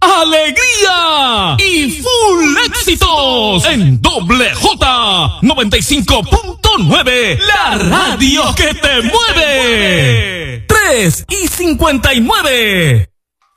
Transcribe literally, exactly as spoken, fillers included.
alegría y full éxitos en Doble J noventa y cinco punto nueve, la radio que te mueve. tres y cincuenta y nueve.